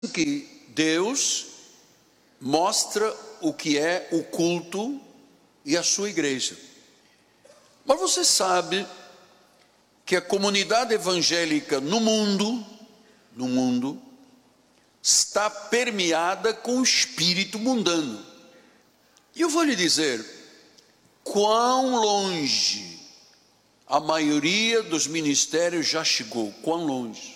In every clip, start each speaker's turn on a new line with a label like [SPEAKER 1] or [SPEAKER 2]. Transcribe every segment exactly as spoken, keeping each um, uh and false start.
[SPEAKER 1] que Deus mostra o que é o culto e a sua igreja. Mas você sabe que a comunidade evangélica no mundo, no mundo, está permeada com o espírito mundano. E eu vou lhe dizer, quão longe a maioria dos ministérios já chegou, quão longe.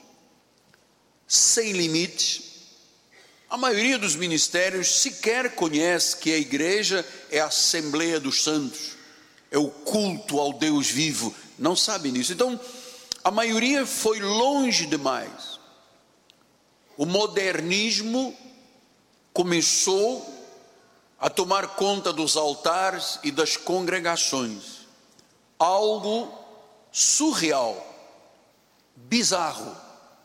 [SPEAKER 1] Sem limite. A maioria dos ministérios sequer conhece que a igreja é a Assembleia dos Santos, é o culto ao Deus vivo, não sabe disso. Então, a maioria foi longe demais. O modernismo começou a tomar conta dos altares e das congregações, algo surreal, bizarro.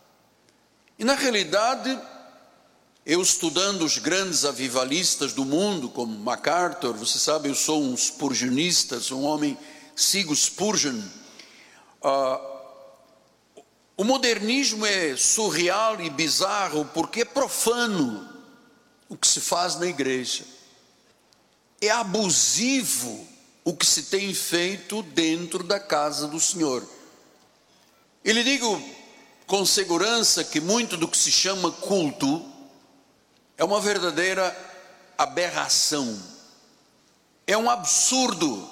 [SPEAKER 1] E na realidade, eu estudando os grandes avivalistas do mundo, como MacArthur, você sabe, eu sou um spurgeonista, sou um homem, sigo Spurgeon. Uh, o modernismo é surreal e bizarro porque é profano o que se faz na igreja. É abusivo o que se tem feito dentro da casa do Senhor. Eu lhe digo com segurança que muito do que se chama culto é uma verdadeira aberração, é um absurdo,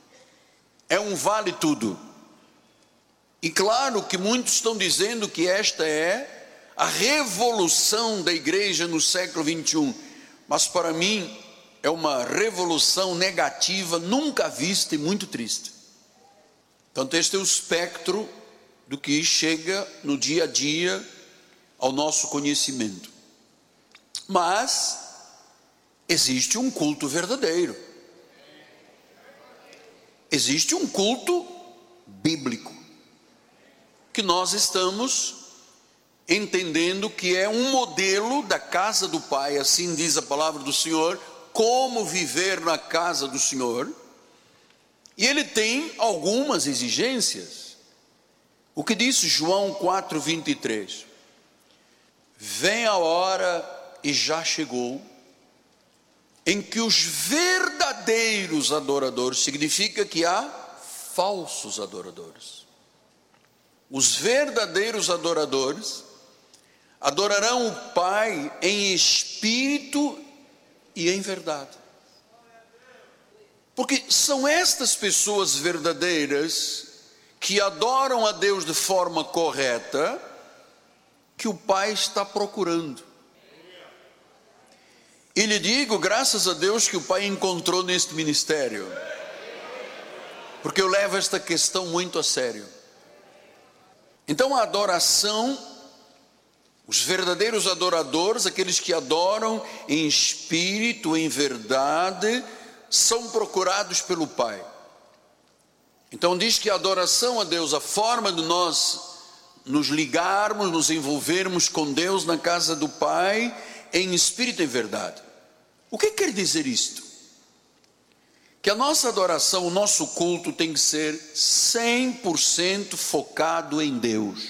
[SPEAKER 1] é um vale tudo. E claro que muitos estão dizendo que esta é a revolução da igreja no século vinte e um, mas para mim é uma revolução negativa, nunca vista e muito triste. Portanto, este é o espectro do que chega no dia a dia ao nosso conhecimento. Mas existe um culto verdadeiro. Existe um culto bíblico, que nós estamos entendendo que é um modelo da casa do Pai, assim diz a palavra do Senhor, como viver na casa do Senhor. E ele tem algumas exigências. O que diz João quatro, vinte e três? Vem a hora, e já chegou, em que os verdadeiros adoradores, significa que há falsos adoradores. Os verdadeiros adoradores adorarão o Pai em espírito e em verdade. Porque são estas pessoas verdadeiras que adoram a Deus de forma correta que o Pai está procurando. E lhe digo, graças a Deus, que o Pai encontrou neste ministério, porque eu levo esta questão muito a sério. Então a adoração, os verdadeiros adoradores, aqueles que adoram em espírito, em verdade, são procurados pelo Pai. Então diz que a adoração a Deus, a forma de nós nos ligarmos, nos envolvermos com Deus na casa do Pai, em espírito e verdade. O que quer dizer isto? Que a nossa adoração, o nosso culto tem que ser cem por cento focado em Deus.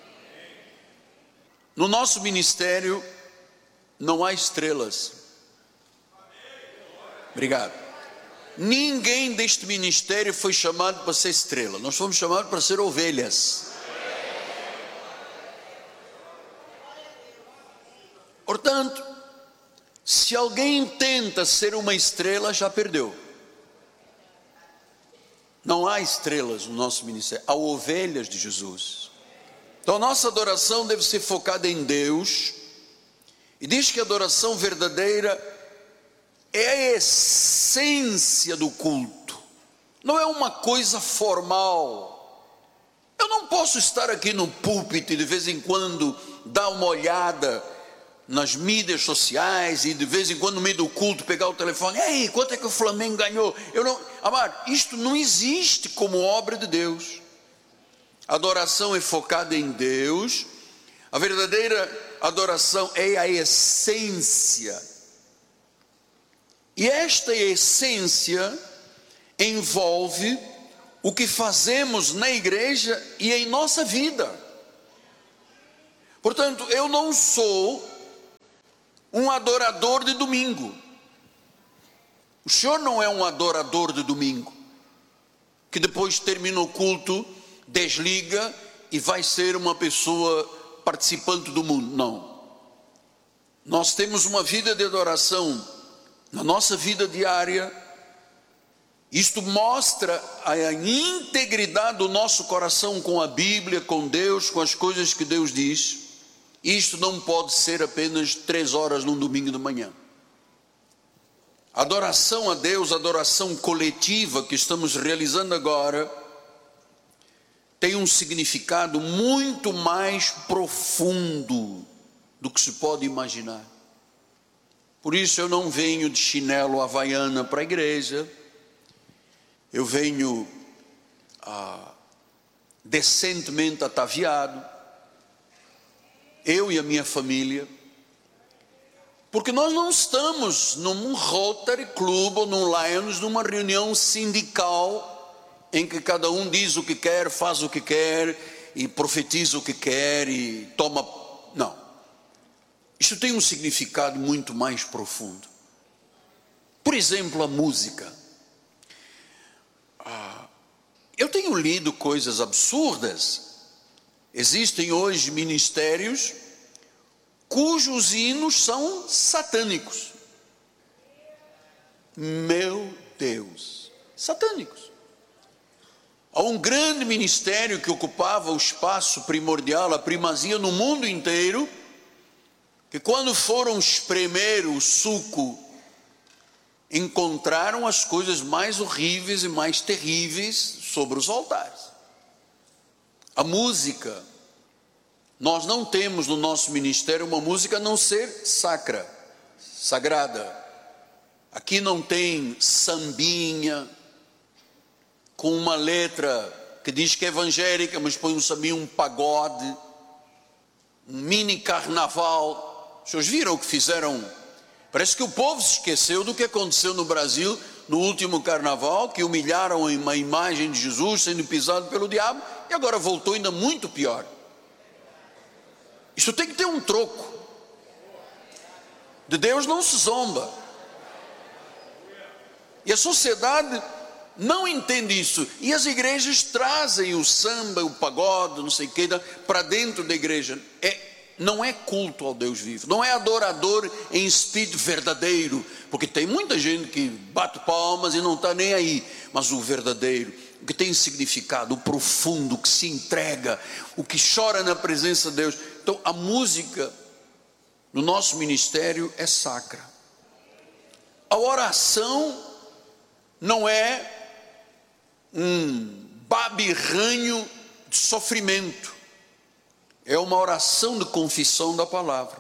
[SPEAKER 1] No nosso ministério não há estrelas. Obrigado. Ninguém deste ministério foi chamado para ser estrela. Nós fomos chamados para ser ovelhas. Portanto, se alguém tenta ser uma estrela, já perdeu. Não há estrelas no nosso ministério, há ovelhas de Jesus. Então a nossa adoração deve ser focada em Deus. E diz que a adoração verdadeira é a essência do culto. Não é uma coisa formal. Eu não posso estar aqui no púlpito e de vez em quando dar uma olhada nas mídias sociais e de vez em quando no meio do culto pegar o telefone, ei, quanto é que o Flamengo ganhou? Eu não, amado, isto não existe como obra de Deus. A adoração é focada em Deus. A verdadeira adoração é a essência. E esta essência envolve o que fazemos na igreja e em nossa vida. Portanto, eu não sou adorador de domingo. O senhor não é um adorador de domingo, que depois termina o culto, desliga e vai ser uma pessoa participante do mundo. Não. Nós temos uma vida de adoração na nossa vida diária. Isto mostra a integridade do nosso coração com a Bíblia, com Deus, com as coisas que Deus diz. Isto não pode ser apenas três horas num domingo de manhã. Adoração a Deus, adoração coletiva que estamos realizando agora, tem um significado muito mais profundo do que se pode imaginar. Por isso eu não venho de chinelo havaiana para a igreja, eu venho ah, decentemente ataviado, eu e a minha família, porque nós não estamos num Rotary Club ou num Lions, numa reunião sindical, em que cada um diz o que quer, faz o que quer, e profetiza o que quer, e toma... Não. Isso tem um significado muito mais profundo. Por exemplo, a música. Ah, eu tenho lido coisas absurdas. Existem hoje ministérios cujos hinos são satânicos. Meu Deus, satânicos. Há um grande ministério que ocupava o espaço primordial, a primazia no mundo inteiro, que quando foram espremer o suco, encontraram as coisas mais horríveis e mais terríveis sobre os altares. A música, nós não temos no nosso ministério uma música a não ser sacra, sagrada. Aqui não tem sambinha, com uma letra que diz que é evangélica, mas põe um sambinha, um pagode, um mini carnaval. Vocês viram o que fizeram? Parece que o povo se esqueceu do que aconteceu no Brasil no último carnaval, que humilharam uma imagem de Jesus sendo pisado pelo diabo, e agora voltou ainda muito pior. Isso tem que ter um troco. De Deus não se zomba. E a sociedade não entende isso. E as igrejas trazem o samba, o pagode, não sei o que, para dentro da igreja. É, não é culto ao Deus vivo. Não é adorador em espírito verdadeiro. Porque tem muita gente que bate palmas e não está nem aí. Mas o verdadeiro, o que tem significado, o profundo, o que se entrega, o que chora na presença de Deus. Então a música no nosso ministério é sacra. A oração não é um babirranho de sofrimento, é uma oração de confissão da palavra.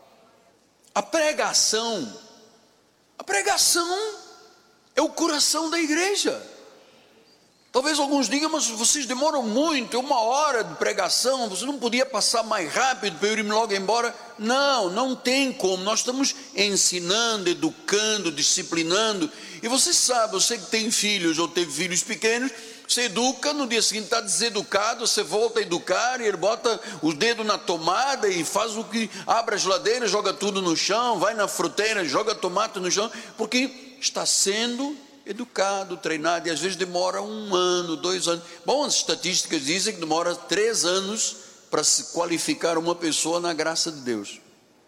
[SPEAKER 1] A pregação, a pregação é o coração da igreja. Talvez alguns digam, mas vocês demoram muito, é uma hora de pregação, você não podia passar mais rápido para eu ir logo embora? Não, não tem como, nós estamos ensinando, educando, disciplinando, e você sabe, você que tem filhos ou teve filhos pequenos, você educa, no dia seguinte está deseducado, você volta a educar, e ele bota os dedos na tomada e faz o que, abre a geladeira, joga tudo no chão, vai na fruteira, joga tomate no chão, porque está sendo educado, treinado, e às vezes demora um ano, dois anos. Bom, as estatísticas dizem que demora três anos para se qualificar uma pessoa na graça de Deus.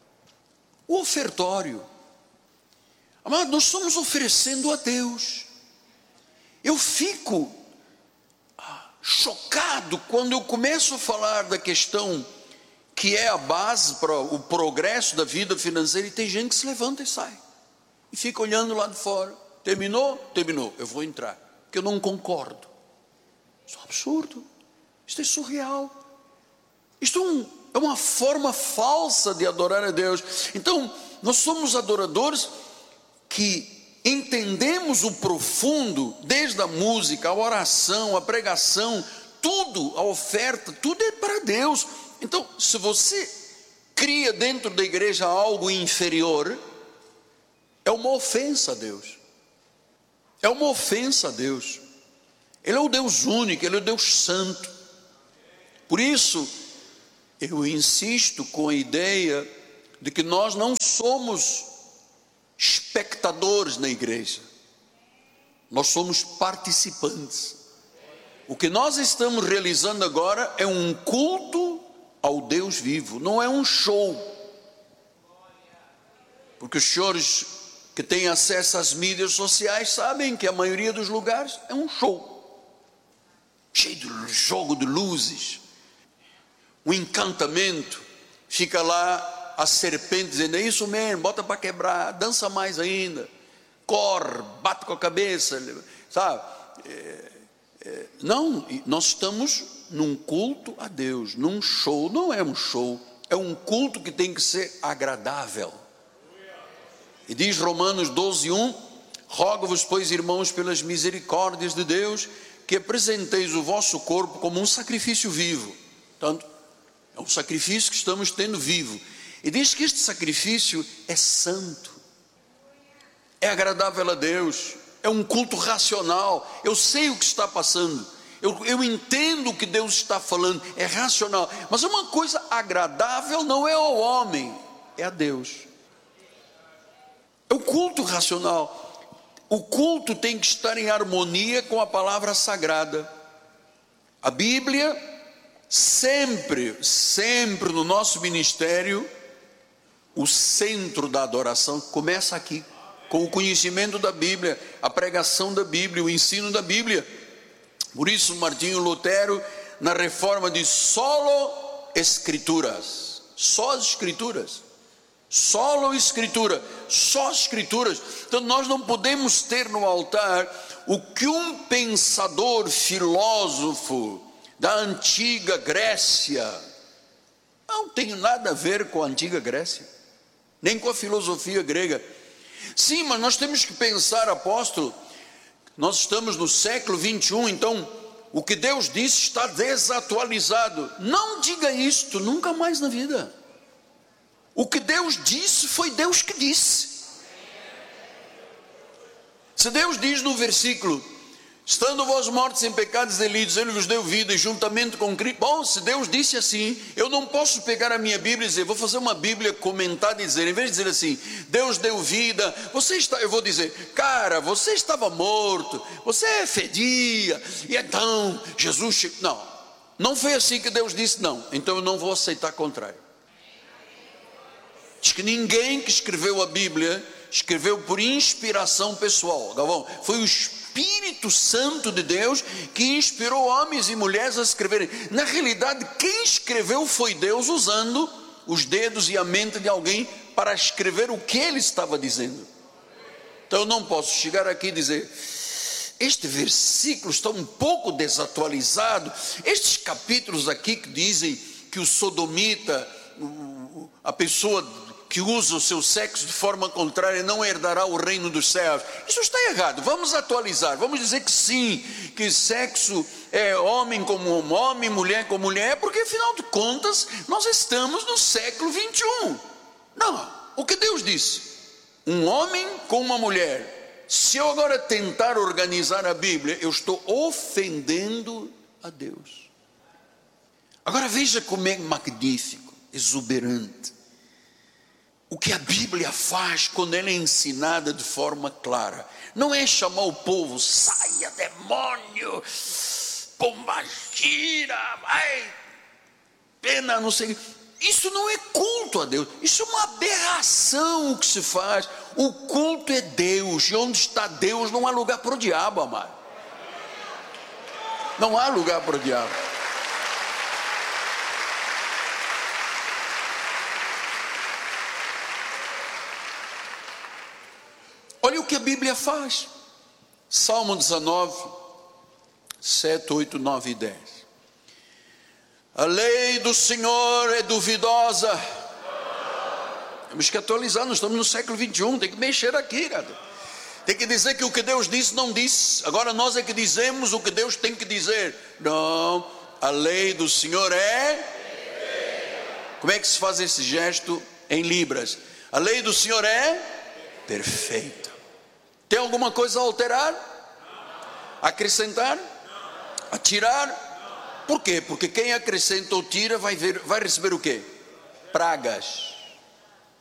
[SPEAKER 1] O ofertório, amado, nós estamos oferecendo a Deus. Eu fico ah, chocado quando eu começo a falar da questão que é a base para o progresso da vida financeira, e tem gente que se levanta e sai, e fica olhando lá de fora. Terminou? Terminou. Eu vou entrar, porque eu não concordo. Isso é um absurdo. Isto é surreal. Isto é, um, é uma forma falsa de adorar a Deus. Então, nós somos adoradores que entendemos o profundo, desde a música, a oração, a pregação, tudo, a oferta, tudo é para Deus. Então, se você cria dentro da igreja algo inferior, é uma ofensa a Deus. É uma ofensa a Deus. Ele é o Deus único, Ele é o Deus santo. Por isso, eu insisto com a ideia de que nós não somos espectadores na igreja, nós somos participantes. O que nós estamos realizando agora é um culto ao Deus vivo, não é um show. Porque os senhores que têm acesso às mídias sociais sabem que a maioria dos lugares é um show, cheio de jogo de luzes, um encantamento. Fica lá a serpente dizendo: é isso mesmo, bota para quebrar, dança mais ainda, corre, bate com a cabeça, sabe? É, é, não, nós estamos num culto a Deus, num show. Não é um show, é um culto que tem que ser agradável. E diz Romanos doze, um: rogo-vos, pois, irmãos, pelas misericórdias de Deus, que apresenteis o vosso corpo como um sacrifício vivo. Portanto, é um sacrifício que estamos tendo vivo. E diz que este sacrifício é santo, é agradável a Deus, é um culto racional. Eu sei o que está passando, eu, eu entendo o que Deus está falando, é racional. Mas uma coisa agradável não é ao homem, é a Deus. É o culto racional. O culto tem que estar em harmonia com a palavra sagrada. A Bíblia, sempre, sempre no nosso ministério, o centro da adoração começa aqui, com o conhecimento da Bíblia, a pregação da Bíblia, o ensino da Bíblia. Por isso Martinho Lutero, na reforma, diz: solo escrituras, só as escrituras. Solo escritura, só escrituras. Então nós não podemos ter no altar o que um pensador, filósofo da antiga Grécia, não tem nada a ver com a antiga Grécia, nem com a filosofia grega. Sim, mas nós temos que pensar, apóstolo, nós estamos no século vinte e um, então o que Deus disse está desatualizado. Não diga isto nunca mais na vida. O que Deus disse, foi Deus que disse. Se Deus diz no versículo: estando vós mortos em pecados e delitos, Ele vos deu vida, e juntamente com Cristo. Bom, se Deus disse assim, eu não posso pegar a minha Bíblia e dizer, vou fazer uma Bíblia comentada e dizer, em vez de dizer assim, Deus deu vida, você está, eu vou dizer, cara, você estava morto, você fedia, e então Jesus chegou. Não, não foi assim que Deus disse, não. Então eu não vou aceitar contrário. Diz que ninguém que escreveu a Bíblia escreveu por inspiração pessoal, Galvão. Foi o Espírito Santo de Deus que inspirou homens e mulheres a escreverem. Na realidade, quem escreveu foi Deus, usando os dedos e a mente de alguém para escrever o que ele estava dizendo. Então eu não posso chegar aqui e dizer, este versículo está um pouco desatualizado. Estes capítulos aqui que dizem que o sodomita, a pessoa que usa o seu sexo de forma contrária não herdará o reino dos céus, isso está errado. Vamos atualizar, vamos dizer que sim, que sexo é homem como homem, mulher como mulher, porque afinal de contas nós estamos no século vinte e um. Não, o que Deus disse, um homem com uma mulher. Se eu agora tentar organizar a Bíblia, eu estou ofendendo a Deus. Agora veja como é magnífico, exuberante o que a Bíblia faz quando ela é ensinada de forma clara. Não é chamar o povo, saia demônio, pombagira, vai, pena, não sei. Isso não é culto a Deus, isso é uma aberração o que se faz. O culto é Deus, e onde está Deus não há lugar para o diabo, amado. Não há lugar para o diabo. Olha o que a Bíblia faz. Salmo dezenove, sete, oito, nove e dez. A lei do Senhor é duvidosa. Temos que atualizar, nós estamos no século vinte e um, tem que mexer aqui, cara. Tem que dizer que o que Deus disse não disse. Agora nós é que dizemos o que Deus tem que dizer. Não, a lei do Senhor é... Como é que se faz esse gesto em libras? A lei do Senhor é perfeita. Tem alguma coisa a alterar? Acrescentar? A tirar? Por quê? Porque quem acrescenta ou tira vai, ver, vai receber o quê? Pragas.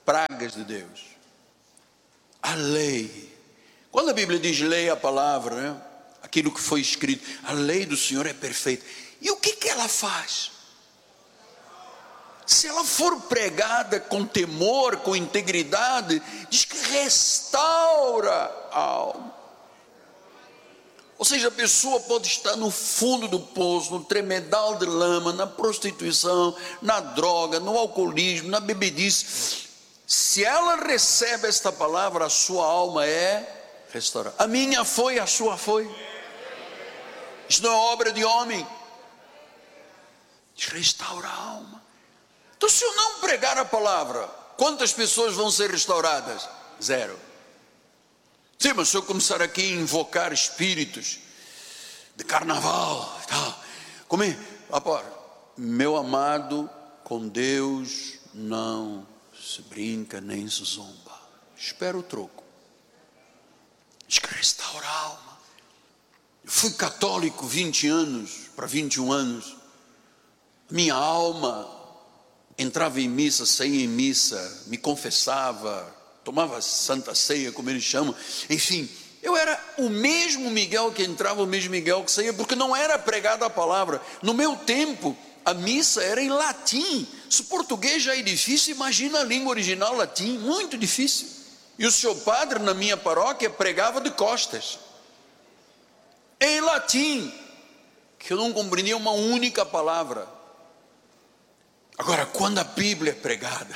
[SPEAKER 1] pragas de Deus. A lei. Quando a Bíblia diz lei, a palavra, né? Aquilo que foi escrito, a lei do Senhor é perfeita. E o que que ela faz? Se ela for pregada com temor, com integridade, diz que restaura a alma. Ou seja, a pessoa pode estar no fundo do poço, no tremedal de lama, na prostituição, na droga, no alcoolismo, na bebedice. Se ela recebe esta palavra, a sua alma é restaurada. A minha foi, a sua foi. Isso não é obra de homem. Restaura a alma. Então, se eu não pregar a palavra, quantas pessoas vão ser restauradas? Zero. Sim, mas se eu começar aqui a invocar espíritos de carnaval, tá? Como é? Meu amado, com Deus não se brinca nem se zomba. Espera o troco. Diz que restaura a alma. Eu fui católico vinte anos, para vinte e um anos. Minha alma entrava em missa, saía em missa, me confessava, tomava santa ceia, como eles chamam. Enfim, eu era o mesmo Miguel que entrava, o mesmo Miguel que saía, porque não era pregada a palavra. No meu tempo, a missa era em latim. Se o português já é difícil, imagina a língua original latim, muito difícil. E o seu padre, na minha paróquia, pregava de costas, em latim, que eu não compreendia uma única palavra. Agora, quando a Bíblia é pregada,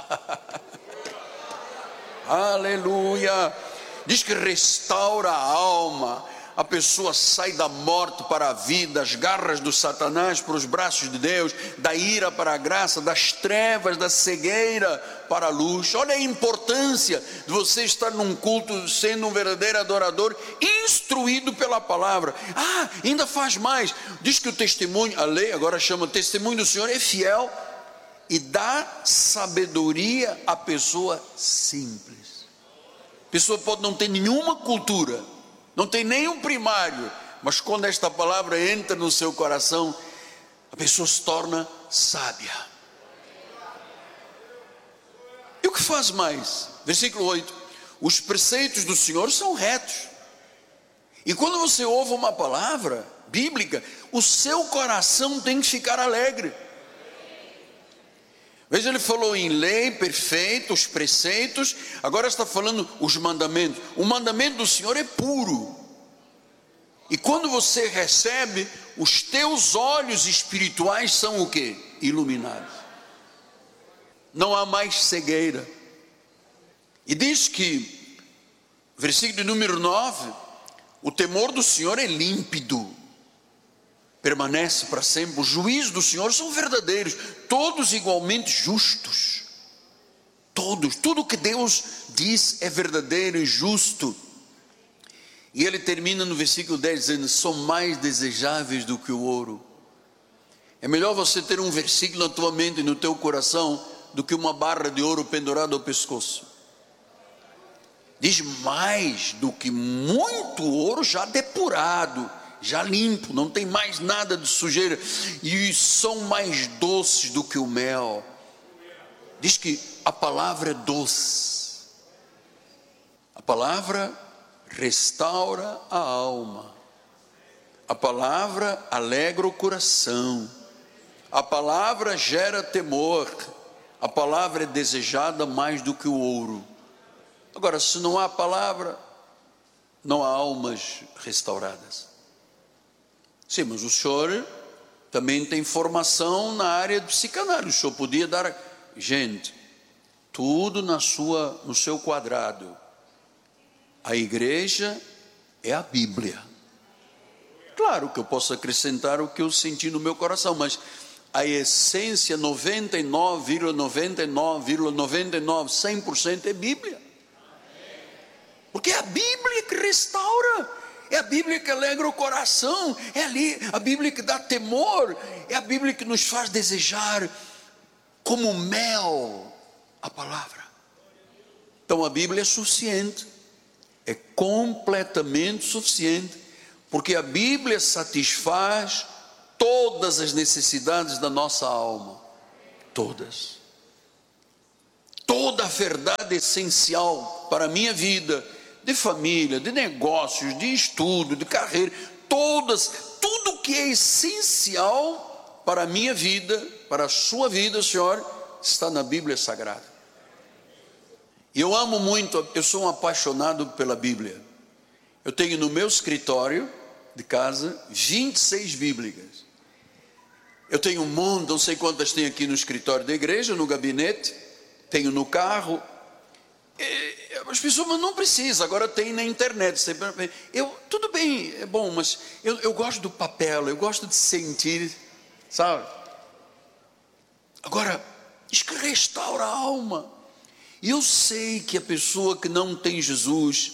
[SPEAKER 1] aleluia, diz que restaura a alma, a pessoa sai da morte para a vida, das garras do Satanás para os braços de Deus, da ira para a graça, das trevas, da cegueira para a luz. Olha a importância de você estar num culto sendo um verdadeiro adorador, instruído pela palavra. Ah, ainda faz mais, diz que o testemunho, a lei agora chama testemunho do Senhor, é fiel e dá sabedoria à pessoa simples. A pessoa pode não ter nenhuma cultura, não tem nenhum primário, mas quando esta palavra entra no seu coração, a pessoa se torna sábia. E o que faz mais? Versículo oito: os preceitos do Senhor são retos. E quando você ouve uma palavra bíblica, o seu coração tem que ficar alegre. Veja, ele falou em lei perfeita, os preceitos, agora está falando os mandamentos. O mandamento do Senhor é puro. E quando você recebe, os teus olhos espirituais são o quê? Iluminados. Não há mais cegueira. E diz que, versículo número nove, o temor do Senhor é límpido, permanece para sempre. Os juízos do Senhor são verdadeiros, todos igualmente justos. Todos, tudo que Deus diz é verdadeiro e justo. E ele termina no versículo dez dizendo: são mais desejáveis do que o ouro. É melhor você ter um versículo na tua mente e no teu coração do que uma barra de ouro pendurada ao pescoço. Diz mais do que muito ouro já depurado, já limpo, não tem mais nada de sujeira, e são mais doces do que o mel. Diz que a palavra é doce, a palavra restaura a alma, a palavra alegra o coração, a palavra gera temor, a palavra é desejada mais do que o ouro. Agora, se não há palavra, não há almas restauradas. Sim, mas o senhor também tem formação na área de psicanálise. O senhor podia dar, gente, tudo na sua, no seu quadrado. A igreja é a Bíblia. Claro que eu posso acrescentar o que eu senti no meu coração, mas a essência noventa e nove vírgula noventa e nove vírgula noventa e nove, cem por cento é Bíblia. Porque é a Bíblia que restaura, é a Bíblia que alegra o coração, é ali a Bíblia que dá temor, é a Bíblia que nos faz desejar como mel a palavra. Então a Bíblia é suficiente, é completamente suficiente, porque a Bíblia satisfaz todas as necessidades da nossa alma, todas, todas. toda a verdade essencial para a minha vida, de família, de negócios, de estudo, de carreira, todas, tudo que é essencial para a minha vida, para a sua vida, Senhor, está na Bíblia Sagrada. E eu amo muito, eu sou um apaixonado pela Bíblia. Eu tenho no meu escritório de casa vinte e seis Bíblias. Eu tenho um monte, não sei quantas tem aqui no escritório da igreja, no gabinete, tenho no carro. E as pessoas, mas não precisa, agora tem na internet. Eu, tudo bem, é bom, mas eu, eu gosto do papel, eu gosto de sentir, sabe? Agora, isso que restaura a alma. E eu sei que a pessoa que não tem Jesus,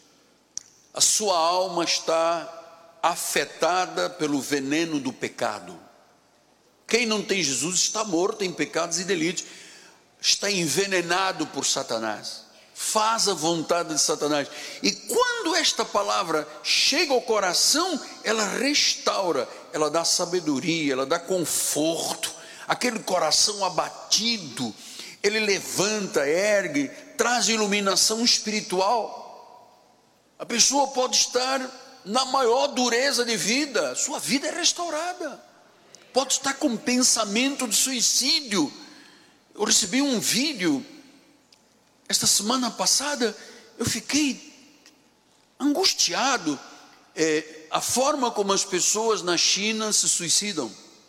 [SPEAKER 1] a sua alma está afetada pelo veneno do pecado. Quem não tem Jesus está morto em pecados e delitos, está envenenado por Satanás, faz a vontade de Satanás. E quando esta palavra chega ao coração, ela restaura, ela dá sabedoria, ela dá conforto. Aquele coração abatido, ele levanta, ergue, traz iluminação espiritual. A pessoa pode estar na maior dureza de vida, sua vida é restaurada. Pode estar com pensamento de suicídio. Eu recebi um vídeo esta semana passada, eu fiquei angustiado, é, a forma como as pessoas na China se suicidam.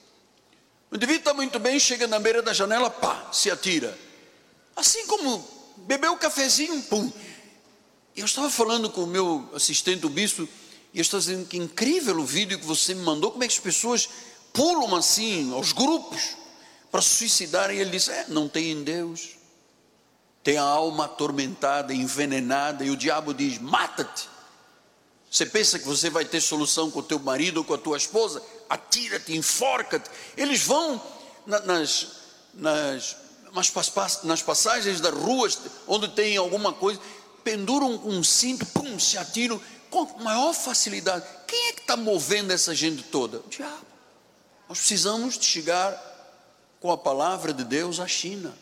[SPEAKER 1] O indivíduo está muito bem, chega na beira da janela, pá, se atira. Assim como bebeu um cafezinho, pum. Eu estava falando com o meu assistente, o bispo, e eu estava dizendo que incrível o vídeo que você me mandou, como é que as pessoas pulam assim, aos grupos, para se suicidarem. E ele disse, é, não tem em Deus, tem a alma atormentada, envenenada, e o diabo diz, mata-te. Você pensa que você vai ter solução com o teu marido ou com a tua esposa? Atira-te, enforca-te. Eles vão na, nas, nas, nas, nas passagens das ruas, onde tem alguma coisa, penduram um cinto, pum, se atiram, com maior facilidade. Quem é que está movendo essa gente toda? O diabo. Nós precisamos de chegar com a palavra de Deus à China.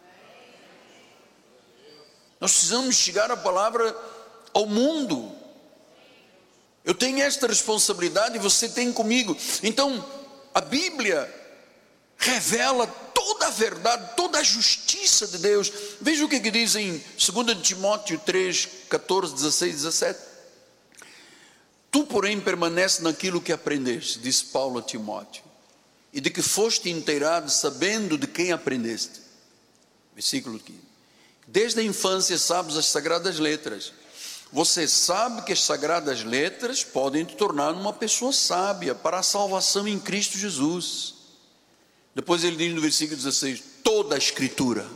[SPEAKER 1] Nós precisamos chegar a palavra ao mundo. Eu tenho esta responsabilidade e você tem comigo. Então, a Bíblia revela toda a verdade, toda a justiça de Deus. Veja o que, que diz em dois Timóteo três, catorze, dezesseis, dezessete. Tu, porém, permanece naquilo que aprendeste, disse Paulo a Timóteo, e de que foste inteirado, sabendo de quem aprendeste. Versículo quinze. Desde a infância sabes as sagradas letras. Você sabe que as sagradas letras podem te tornar uma pessoa sábia para a salvação em Cristo Jesus. Depois ele diz no versículo dezesseis, toda a escritura.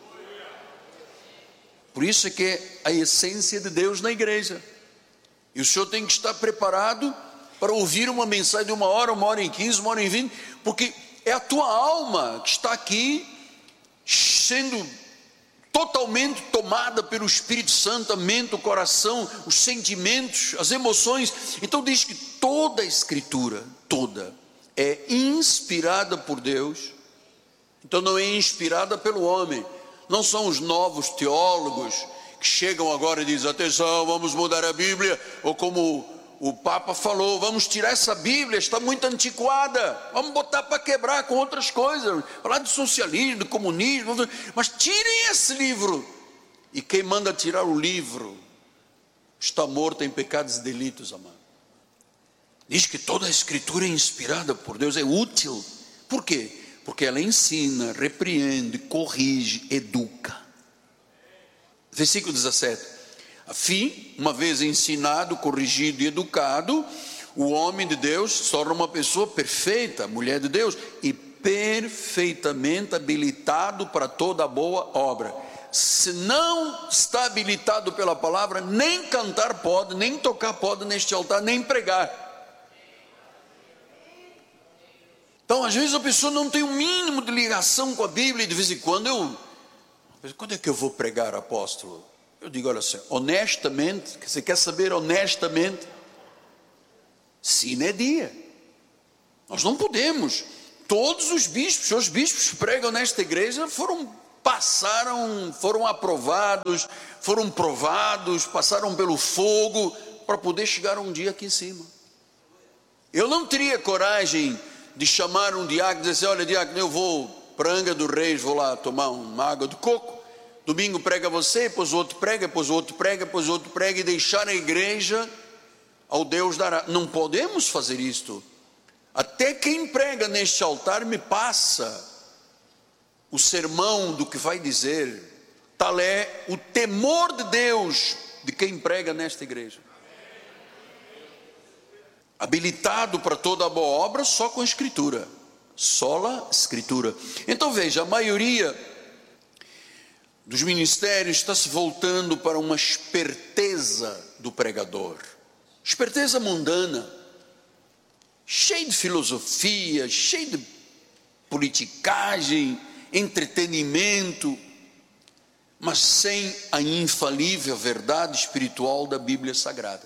[SPEAKER 1] Por isso é que é a essência de Deus na igreja. E o senhor tem que estar preparado para ouvir uma mensagem de uma hora, uma hora e quinze, uma hora e vinte, porque é a tua alma que está aqui sendo totalmente tomada pelo Espírito Santo, a mente, o coração, os sentimentos, as emoções. Então diz que toda a escritura, toda, é inspirada por Deus. Então não é inspirada pelo homem. Não são os novos teólogos que chegam agora e dizem, atenção, vamos mudar a Bíblia, ou como o Papa falou, vamos tirar essa Bíblia, está muito antiquada, vamos botar para quebrar com outras coisas, falar de socialismo, de comunismo, mas tirem esse livro. E quem manda tirar o livro está morto em pecados e delitos, amado. Diz que toda a escritura é inspirada por Deus, é útil. Por quê? Porque ela ensina, repreende, corrige, educa. Versículo dezessete. A fim, uma vez ensinado, corrigido e educado, o homem de Deus se torna uma pessoa perfeita, mulher de Deus, e perfeitamente habilitado para toda boa obra. Se não está habilitado pela palavra, nem cantar pode, nem tocar pode neste altar, nem pregar. Então, às vezes a pessoa não tem o um mínimo de ligação com a Bíblia, e de vez em quando eu, quando é que eu vou pregar, apóstolo? Eu digo, olha assim, honestamente, você quer saber honestamente? Sine dia. Nós não podemos. Todos os bispos, os bispos que pregam nesta igreja foram passaram, foram aprovados, foram provados, passaram pelo fogo para poder chegar um dia aqui em cima. Eu não teria coragem de chamar um diácono e dizer assim: olha, diácono, eu vou para Angra dos Reis, vou lá tomar uma água de coco, domingo prega você, depois o outro prega, depois o outro prega, depois o outro prega, e deixar a igreja ao Deus dará. Não podemos fazer isto. Até quem prega neste altar me passa o sermão do que vai dizer. Tal é o temor de Deus de quem prega nesta igreja. Habilitado para toda a boa obra só com a escritura, sola escritura. Então veja, a maioria dos ministérios está se voltando para uma esperteza do pregador, esperteza mundana, cheio de filosofia, cheio de politicagem, entretenimento, mas sem a infalível verdade espiritual da Bíblia Sagrada.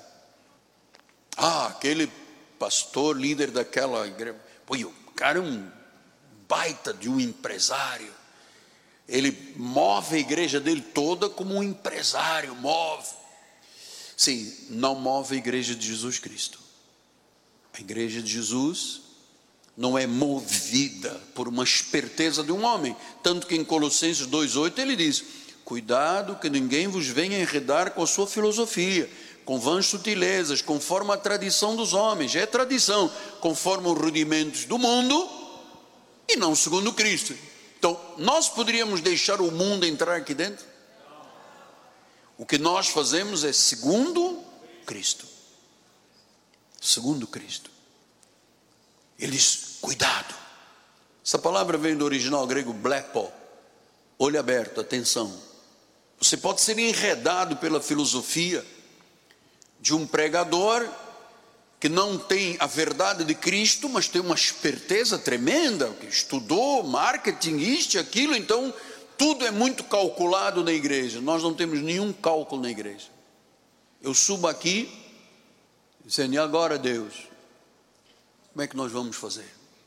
[SPEAKER 1] Ah, aquele pastor, líder daquela igreja, pô, o cara é um baita de um empresário, ele move a igreja dele toda como um empresário move. Sim, não move a igreja de Jesus Cristo. A igreja de Jesus não é movida por uma esperteza de um homem, tanto que em Colossenses dois oito ele diz: cuidado que ninguém vos venha enredar com a sua filosofia, com vãs sutilezas, conforme a tradição dos homens. É tradição, conforme os rudimentos do mundo, e não segundo Cristo. Então, nós poderíamos deixar o mundo entrar aqui dentro? O que nós fazemos é segundo Cristo. Segundo Cristo. Ele diz: cuidado. Essa palavra vem do original grego blepo, olho aberto, atenção. Você pode ser enredado pela filosofia de um pregador que não tem a verdade de Cristo, mas tem uma esperteza tremenda, que estudou marketing, isto e aquilo, então tudo é muito calculado na igreja. Nós não temos nenhum cálculo na igreja. Eu subo aqui dizendo: e agora, Deus, como é que nós vamos fazer?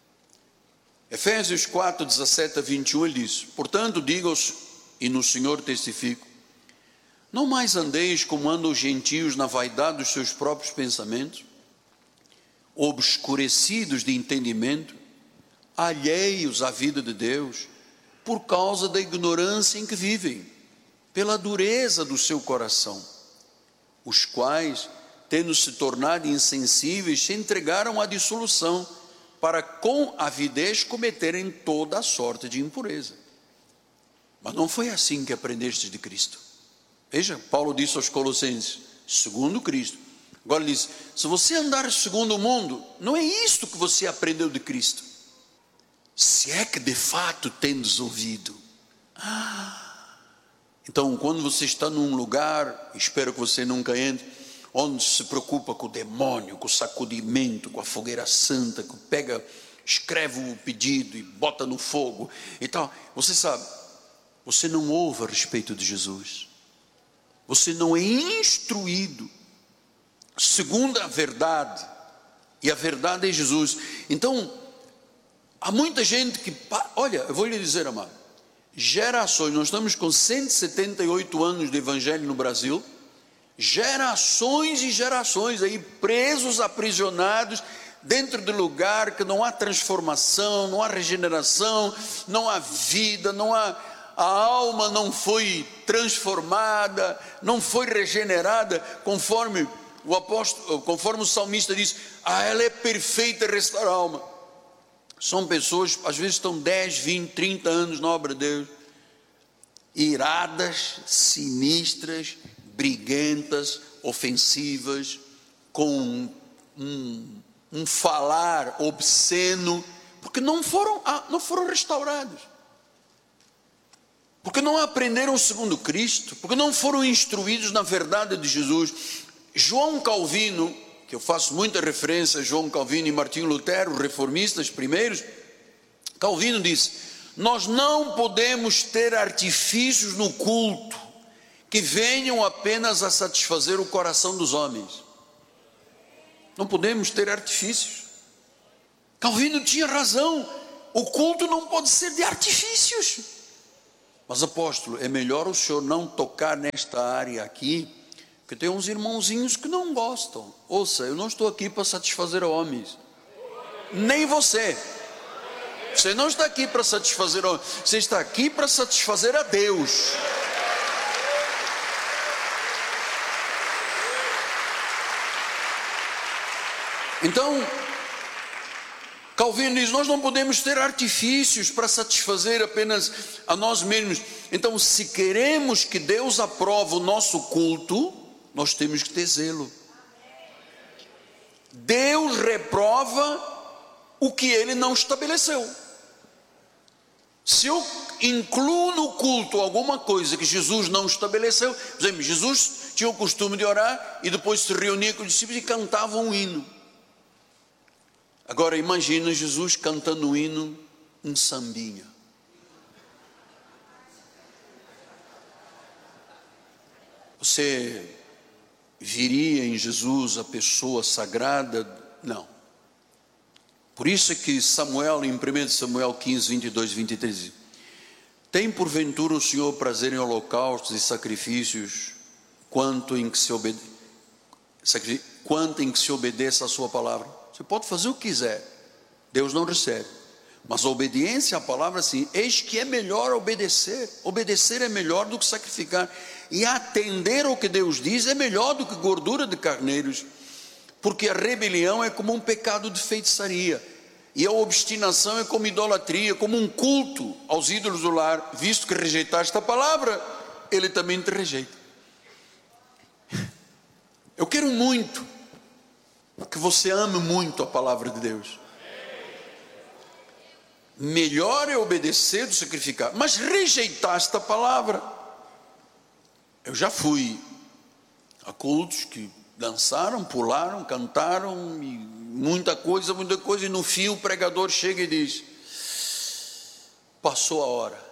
[SPEAKER 1] Efésios quatro, dezessete a vinte e um, ele diz: portanto, digo-os, e no Senhor testifico, não mais andeis como andam os gentios na vaidade dos seus próprios pensamentos, obscurecidos de entendimento, alheios à vida de Deus, por causa da ignorância em que vivem, pela dureza do seu coração, os quais, tendo se tornado insensíveis, se entregaram à dissolução, para com avidez cometerem toda a sorte de impureza. Mas não foi assim que aprendestes de Cristo. Veja, Paulo disse aos Colossenses: segundo Cristo. Agora ele diz: se você andar segundo o mundo, não é isto que você aprendeu de Cristo. Se é que de fato tendes ouvido. Ah. Então, quando você está num lugar, espero que você nunca entre, onde se preocupa com o demônio, com o sacudimento, com a fogueira santa, que pega, escreve o pedido e bota no fogo e tal, você sabe, você não ouve a respeito de Jesus, você não é instruído segundo a verdade, e a verdade é Jesus. Então, há muita gente que, olha, eu vou lhe dizer, amado, gerações, nós estamos com cento e setenta e oito anos de evangelho no Brasil, gerações e gerações aí presos, aprisionados dentro de lugar que não há transformação, não há regeneração, não há vida, não há, a alma não foi transformada, não foi regenerada, conforme o apóstolo, conforme o salmista diz: ah, ela é perfeita em restaurar a alma. São pessoas, às vezes estão dez, vinte, trinta anos na obra de Deus, iradas, sinistras, briguentas, ofensivas, com um, um, um falar obsceno, porque não foram, não foram restaurados, porque não aprenderam segundo Cristo, porque não foram instruídos na verdade de Jesus. João Calvino, que eu faço muita referência a João Calvino e Martinho Lutero, reformistas primeiros, Calvino disse: nós não podemos ter artifícios no culto que venham apenas a satisfazer o coração dos homens. Não podemos ter artifícios. Calvino tinha razão. O culto não pode ser de artifícios. Mas apóstolo, é melhor o senhor não tocar nesta área aqui, porque tem uns irmãozinhos que não gostam. Ouça, eu não estou aqui para satisfazer homens, nem você. Você não está aqui para satisfazer homens, você está aqui para satisfazer a Deus. Então, Calvino diz, nós não podemos ter artifícios para satisfazer apenas a nós mesmos. Então, se queremos que Deus aprove o nosso culto, nós temos que ter zelo. Deus reprova o que Ele não estabeleceu. Se eu incluo no culto alguma coisa que Jesus não estabeleceu, por exemplo, Jesus tinha o costume de orar e depois se reunia com os discípulos e cantava um hino. Agora imagina Jesus cantando um hino, um sambinha. Você viria em Jesus a pessoa sagrada? Não. Por isso é que Samuel, em primeiro Samuel quinze, vinte e dois, vinte e três, diz, tem porventura o Senhor prazer em holocaustos e sacrifícios, quanto em que se obede... quanto em que se obedeça a sua palavra? Você pode fazer o que quiser, Deus não recebe. Mas a obediência à palavra, sim, eis que é melhor obedecer. Obedecer é melhor do que sacrificar. E atender ao que Deus diz é melhor do que gordura de carneiros. Porque a rebelião é como um pecado de feitiçaria. E a obstinação é como idolatria, como um culto aos ídolos do lar. Visto que rejeitaste a palavra, Ele também te rejeita. Eu quero muito que você ame muito a palavra de Deus. Melhor é obedecer do que sacrificar. Mas rejeitaste a palavra. Eu já fui a cultos que dançaram, pularam, cantaram, e muita coisa, muita coisa, e no fim o pregador chega e diz, passou a hora,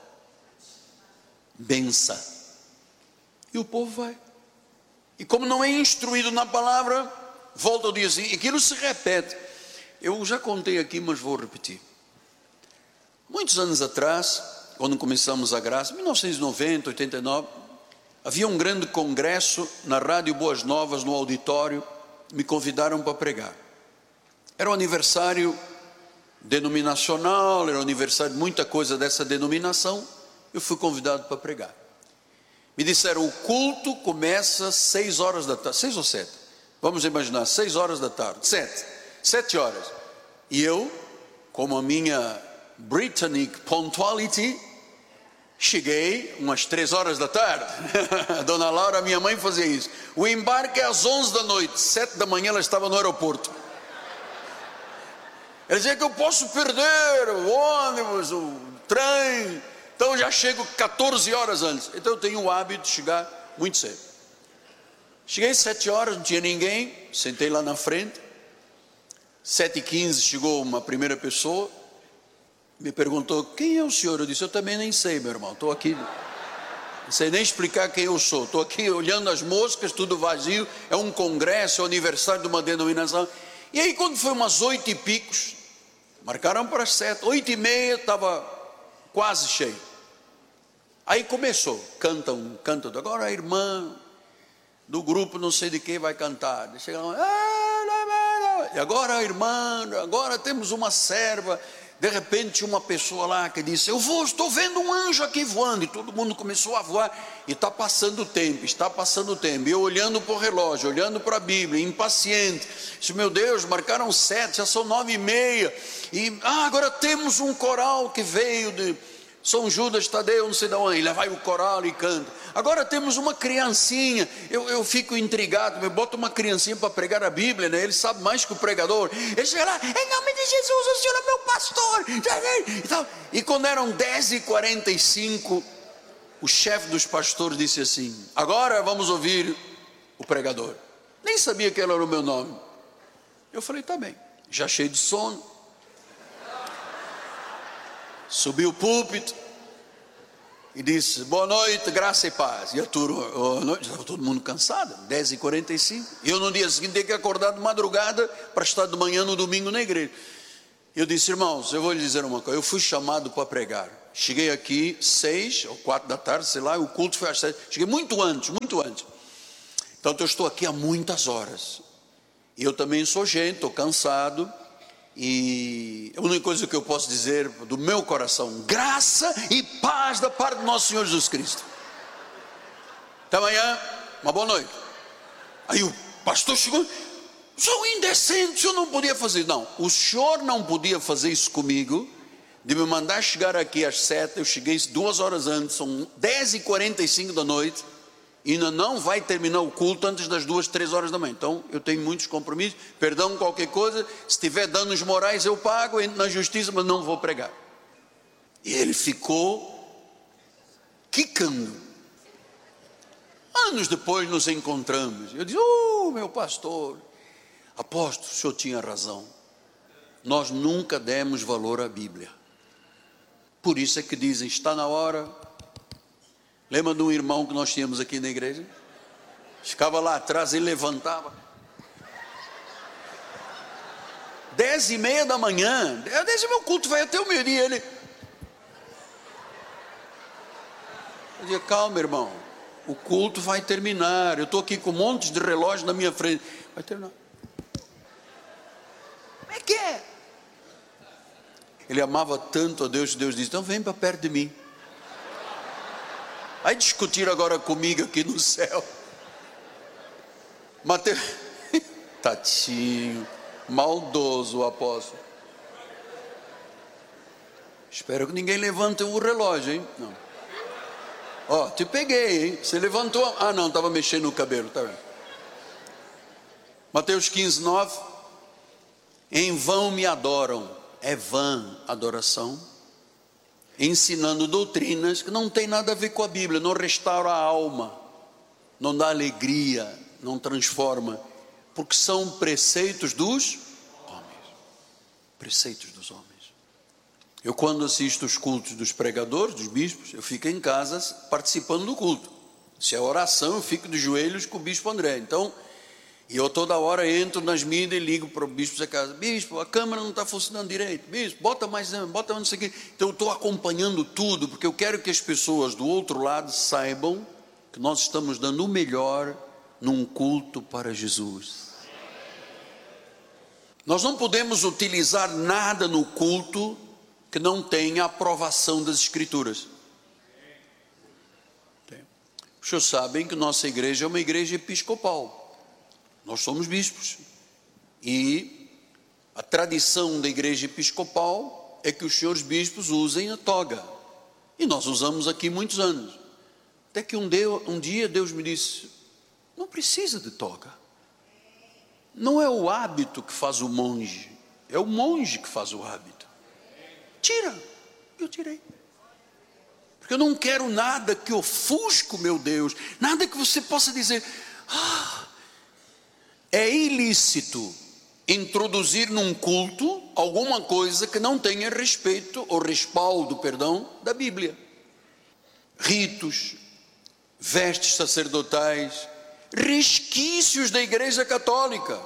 [SPEAKER 1] bença, e o povo vai, e como não é instruído na palavra, volta ao dia assim, e aquilo se repete. Eu já contei aqui, mas vou repetir. Muitos anos atrás, quando começamos a graça, mil novecentos e noventa, oitenta e nove, havia um grande congresso na Rádio Boas Novas, no auditório, me convidaram para pregar. Era um aniversário denominacional, era um aniversário de muita coisa dessa denominação, eu fui convidado para pregar. Me disseram, o culto começa às seis horas da tarde, seis ou sete, vamos imaginar, seis horas da tarde, sete, sete horas. E eu, como a minha Britannic punctuality, cheguei umas três horas da tarde. A dona Laura, minha mãe, fazia isso. O embarque é às onze da noite, sete da manhã ela estava no aeroporto. Ela dizia que eu posso perder o ônibus, o trem, então eu já chego catorze horas antes. Então eu tenho o hábito de chegar muito cedo. Cheguei às sete horas, não tinha ninguém, sentei lá na frente. Sete e quinze chegou uma primeira pessoa, me perguntou, quem é o senhor? Eu disse, eu também nem sei, meu irmão, estou aqui, não sei nem explicar quem eu sou, estou aqui olhando as moscas, tudo vazio, é um congresso, é o aniversário de uma denominação. E aí quando foi umas oito e picos, marcaram para as sete, oito e meia, estava quase cheio. Aí começou, canta um, canta outro. Agora a irmã do grupo não sei de quem vai cantar, chega lá, e agora a irmã, agora temos uma serva. De repente uma pessoa lá que disse, eu vou, estou vendo um anjo aqui voando, e todo mundo começou a voar, e está passando o tempo, está passando o tempo, e eu olhando para o relógio, olhando para a Bíblia, impaciente, disse, meu Deus, marcaram sete, já são nove e meia, e ah, agora temos um coral que veio de São Judas Tadeu, não sei de onde, e lá vai o coral e canta. Agora temos uma criancinha, eu, eu fico intrigado, eu boto uma criancinha para pregar a Bíblia, né? Ele sabe mais que o pregador, ele chega lá, em nome de Jesus, o Senhor é meu pastor, e, tal. E quando eram dez e quarenta e cinco, o chefe dos pastores disse assim, agora vamos ouvir o pregador. Nem sabia que ele era o meu nome. Eu falei, tá bem, já cheio de sono, subi o púlpito e disse, boa noite, graça e paz. E a turma, oh, noite, estava todo mundo cansado, dez e quarenta e cinco, e eu no dia seguinte tinha que acordar de madrugada para estar de manhã no domingo na igreja. Eu disse, irmãos, eu vou lhe dizer uma coisa, eu fui chamado para pregar, Cheguei aqui seis ou quatro da tarde, sei lá, o culto foi às sete. Cheguei muito antes, muito antes. Então eu estou aqui há muitas horas. E eu também sou gente, estou cansado. E a única coisa que eu posso dizer do meu coração: graça e paz da parte do nosso Senhor Jesus Cristo. Até amanhã, uma boa noite. Aí o pastor chegou: o senhor indecente, o senhor não podia fazer. Não, o senhor não podia fazer isso comigo, de me mandar chegar aqui às sete. Eu cheguei duas horas antes, são dez e quarenta e cinco da noite, e ainda não vai terminar o culto antes das duas, três horas da manhã. Então eu tenho muitos compromissos, perdão qualquer coisa, se tiver danos morais eu pago, entro na justiça, mas não vou pregar. E ele ficou quicando. Anos depois nos encontramos, eu disse: oh, meu pastor, apóstolo, o senhor tinha razão, nós nunca demos valor à Bíblia, por isso é que dizem, está na hora. Lembra de um irmão que nós tínhamos aqui na igreja? Ficava lá atrás e levantava, dez e meia da manhã, dez e meu culto vai até o meio-dia. Ele, eu dizia: calma, irmão, o culto vai terminar, eu estou aqui com um monte de relógio na minha frente, vai terminar. Como é que é? Ele amava tanto a Deus, que Deus disse: então vem para perto de mim. Aí discutiram agora comigo aqui no céu. Mateus, tatinho, maldoso o apóstolo. Espero que ninguém levante o relógio, hein? Não. Ó, oh, te peguei, hein? Você levantou. Ah, não, estava mexendo no cabelo, tá vendo? Mateus quinze, nove. Em vão me adoram. É vã adoração, ensinando doutrinas que não tem nada a ver com a Bíblia, não restaura a alma, não dá alegria, não transforma, porque são preceitos dos homens. Preceitos dos homens. Eu, quando assisto os cultos dos pregadores, dos bispos, eu fico em casa participando do culto. Se é oração, eu fico de joelhos com o bispo André. Então, e eu toda hora entro nas mídias e ligo para o bispo da casa: bispo, a câmera não está funcionando direito, bispo, bota mais, bota não sei o quê. Então eu estou acompanhando tudo, porque eu quero que as pessoas do outro lado saibam que nós estamos dando o melhor num culto para Jesus. Nós não podemos utilizar nada no culto que não tenha aprovação das Escrituras. Os senhores sabem que nossa igreja é uma igreja episcopal. Nós somos bispos, e a tradição da igreja episcopal é que os senhores bispos usem a toga, e nós usamos aqui muitos anos, até que um dia, um dia Deus me disse: não precisa de toga, não é o hábito que faz o monge, é o monge que faz o hábito, tira. Eu tirei, porque eu não quero nada que ofusque o meu Deus, nada que você possa dizer: ah, é ilícito introduzir num culto alguma coisa que não tenha respeito ou respaldo, perdão, da Bíblia. Ritos, vestes sacerdotais, resquícios da Igreja Católica.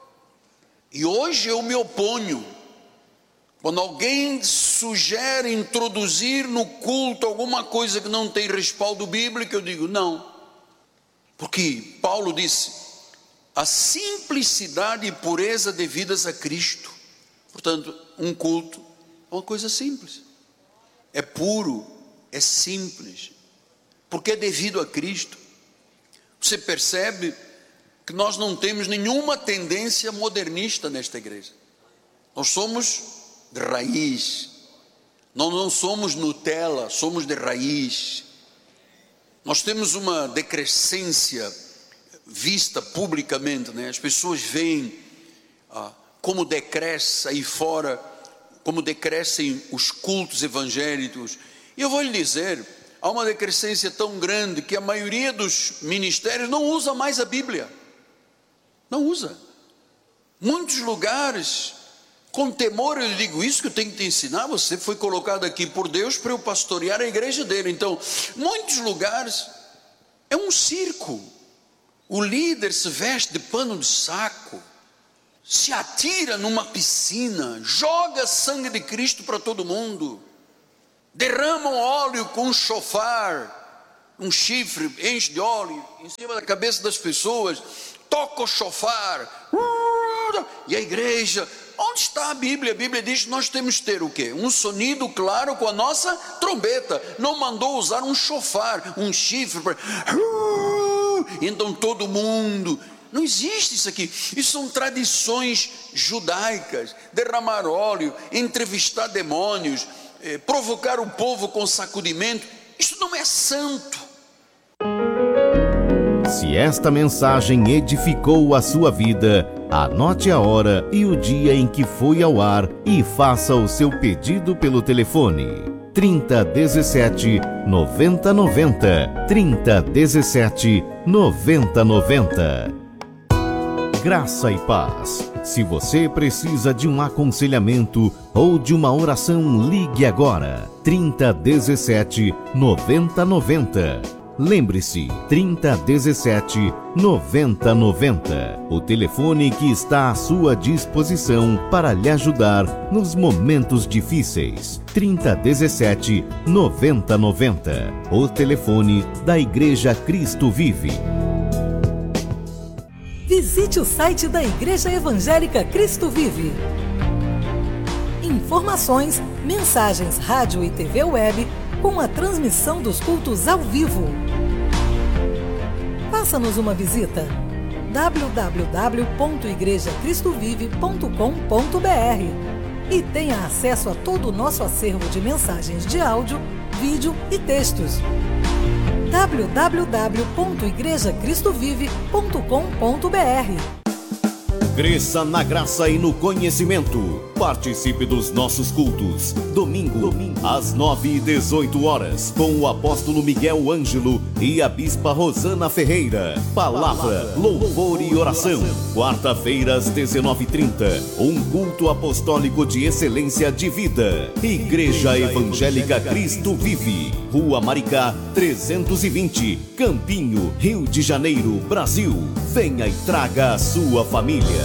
[SPEAKER 1] E hoje eu me oponho quando alguém sugere introduzir no culto alguma coisa que não tem respaldo bíblico. Eu digo não, porque Paulo disse: a simplicidade e pureza devidas a Cristo. Portanto, um culto é uma coisa simples, é puro, é simples, porque é devido a Cristo. Você percebe que nós não temos nenhuma tendência modernista nesta igreja. Nós somos de raiz, nós não somos Nutella, somos de raiz. Nós temos uma decrescência vista publicamente, né? As pessoas veem ah, como decresce aí fora, como decrescem os cultos evangélicos. E eu vou lhe dizer, há uma decrescência tão grande que a maioria dos ministérios não usa mais a Bíblia, não usa. Muitos lugares, com temor eu lhe digo isso, que eu tenho que te ensinar: você foi colocado aqui por Deus para eu pastorear a igreja dele. Então, muitos lugares é um circo. O líder se veste de pano de saco, se atira numa piscina, joga sangue de Cristo para todo mundo. derramam óleo com um chofar, um chifre, enche de óleo em cima da cabeça das pessoas, toca o chofar, e a igreja, onde está a Bíblia? A Bíblia diz que nós temos que ter o quê? Um sonido claro com a nossa trombeta. Não mandou usar um chofar, um chifre, para... então todo mundo... Não existe isso aqui. Isso são tradições judaicas. Derramar óleo, entrevistar demônios, eh, provocar o povo com sacudimento. Isso não é santo.
[SPEAKER 2] Se esta mensagem edificou a sua vida, anote a hora e o dia em que foi ao ar e faça o seu pedido pelo telefone trinta, dezessete, noventa, noventa, trinta, dezessete, noventa, noventa. Graça e paz. Se você precisa de um aconselhamento ou de uma oração, ligue agora trinta, dezessete, noventa, noventa. Lembre-se, trinta, dezessete, noventa, noventa. O telefone que está à sua disposição para lhe ajudar nos momentos difíceis. trinta, dezessete, noventa, noventa. O telefone da Igreja Cristo Vive.
[SPEAKER 3] Visite o site da Igreja Evangélica Cristo Vive. Informações, mensagens, rádio e T V web com a transmissão dos cultos ao vivo. Faça-nos uma visita. w w w ponto igreja cristo vive ponto com ponto b r e tenha acesso a todo o nosso acervo de mensagens de áudio, vídeo e textos. w w w ponto igreja cristo vive ponto com ponto b r.
[SPEAKER 2] Cresça na graça e no conhecimento. Participe dos nossos cultos. Domingo, Domingo. às nove e dezoito horas, com o apóstolo Miguel Ângelo e a bispa Rosana Ferreira. Palavra, louvor e oração. Quarta-feira, às dezenove e trinta, um culto apostólico de excelência de vida. Igreja Evangélica Cristo Vive. Rua Maricá, trezentos e vinte, Campinho, Rio de Janeiro, Brasil. Venha e traga a sua família.